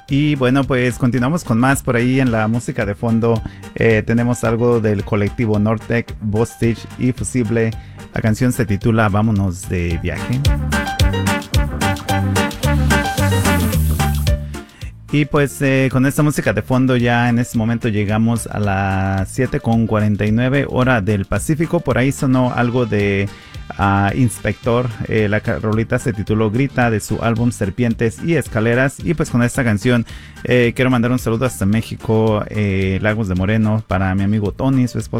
Y bueno, pues continuamos con más por ahí en la música de fondo. Tenemos algo del colectivo Nortec, Bostich y Fusible. La canción se titula Vámonos de viaje. Y pues con esta música de fondo ya en este momento llegamos a las 7:49 hora del Pacífico. Por ahí sonó algo de Inspector. La rolita se tituló Grita, de su álbum Serpientes y Escaleras. Y pues con esta canción quiero mandar un saludo hasta México, Lagos de Moreno, para mi amigo Tony, su esposa